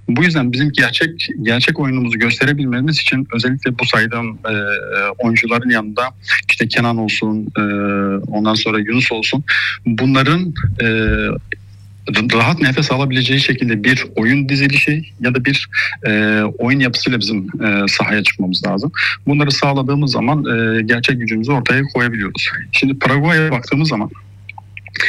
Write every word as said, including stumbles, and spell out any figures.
Bu yüzden bizim gerçek gerçek oyunumuzu gösterebilmemiz için özellikle bu saydığım e, oyuncuların yanında işte Kenan olsun, e, ondan sonra Yunus olsun, bunların e, rahat nefes alabileceği şekilde bir oyun dizilişi ya da bir e, oyun yapısıyla bizim e, sahaya çıkmamız lazım. Bunları sağladığımız zaman e, gerçek gücümüzü ortaya koyabiliyoruz. Şimdi Paraguay'a baktığımız zaman